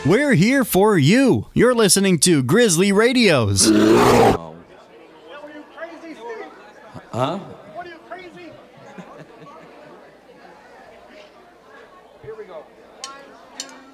We're here for you. You're listening to Grizzly Radios. Huh?